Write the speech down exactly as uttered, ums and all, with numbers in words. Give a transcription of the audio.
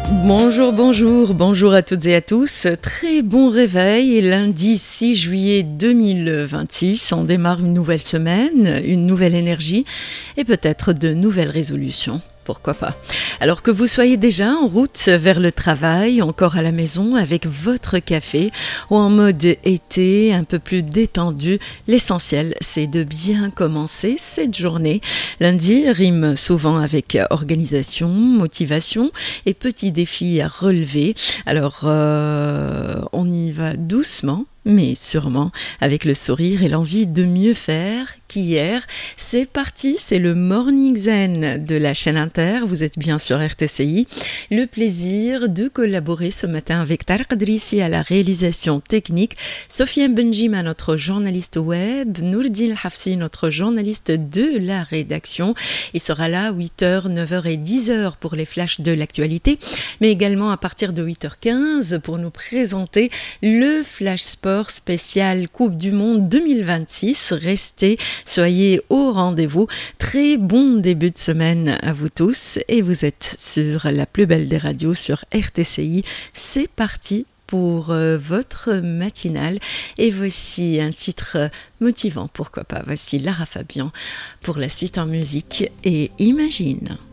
Bonjour, bonjour, bonjour à toutes et à tous. Très bon réveil. Lundi six juillet deux mille vingt-six, on démarre une nouvelle semaine, une nouvelle énergie et peut-être de nouvelles résolutions. Pourquoi pas? Alors que vous soyez déjà en route vers le travail, encore à la maison avec votre café ou en mode été un peu plus détendu, l'essentiel c'est de bien commencer cette journée. Lundi rime souvent avec organisation, motivation et petits défis à relever. Alors euh, on y va doucement, mais sûrement avec le sourire et l'envie de mieux faire qu'hier. C'est parti, c'est le Morning Zen de la chaîne Inter. Vous êtes bien sur R T C I. Le plaisir de collaborer ce matin avec Tarek Drissi à la réalisation technique, Sofiane Benjima, notre journaliste web, Nourdine Hafsi, notre journaliste de la rédaction. Il sera là à huit heures, neuf heures et dix heures pour les flashs de l'actualité, mais également à partir de huit heures quinze pour nous présenter le Flash Sport spécial Coupe du Monde deux mille vingt-six. Restez, soyez au rendez-vous. Très bon début de semaine à vous tous et vous êtes sur la plus belle des radios sur R T C I. C'est parti pour euh, votre matinale et voici un titre motivant, pourquoi pas. Voici Lara Fabian pour la suite en musique et Imagine.